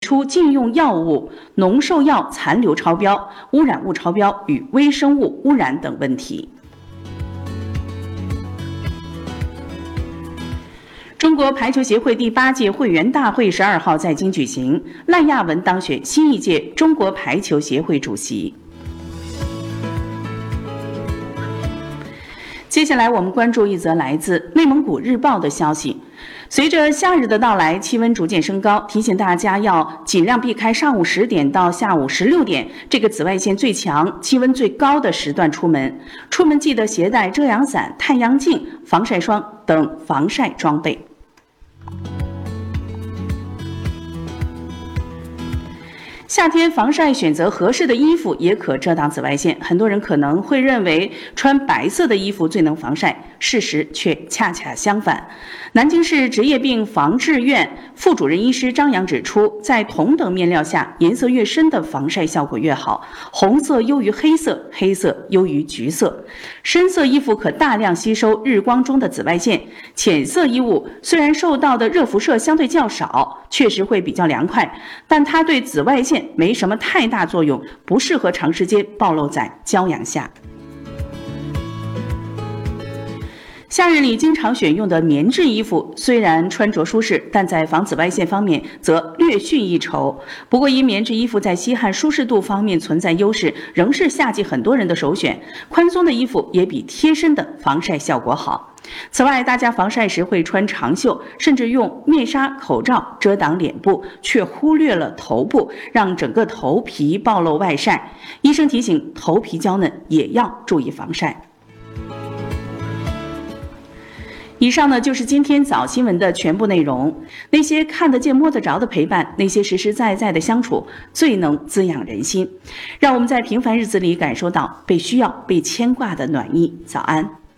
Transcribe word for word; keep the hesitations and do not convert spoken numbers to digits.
出禁用药物、农兽药残留超标、污染物超标与微生物污染等问题。中国排球协会第八届会员大会十二号在京举行，赖亚文当选新一届中国排球协会主席。接下来我们关注一则来自内蒙古日报的消息。随着夏日的到来，气温逐渐升高，提醒大家要尽量避开上午十点到下午十六点这个紫外线最强、气温最高的时段出门。出门记得携带遮阳伞、太阳镜、防晒霜等防晒装备。夏天防晒选择合适的衣服也可遮挡紫外线。很多人可能会认为穿白色的衣服最能防晒，事实却恰恰相反。南京市职业病防治院副主任医师张扬指出，在同等面料下，颜色越深的防晒效果越好，红色优于黑色，黑色优于橘色。深色衣服可大量吸收日光中的紫外线，浅色衣物虽然受到的热辐射相对较少，确实会比较凉快，但它对紫外线没什么太大作用，不适合长时间暴露在骄阳下。夏日里经常选用的棉质衣服虽然穿着舒适，但在防紫外线方面则略逊一筹。不过因棉质衣服在吸汗舒适度方面存在优势，仍是夏季很多人的首选。宽松的衣服也比贴身的防晒效果好。此外，大家防晒时会穿长袖，甚至用面纱、口罩遮挡脸部，却忽略了头部，让整个头皮暴露外晒。医生提醒，头皮娇嫩也要注意防晒。以上呢就是今天早新闻的全部内容。那些看得见摸得着的陪伴，那些实实在在的相处，最能滋养人心，让我们在平凡日子里感受到被需要、被牵挂的暖意。早安。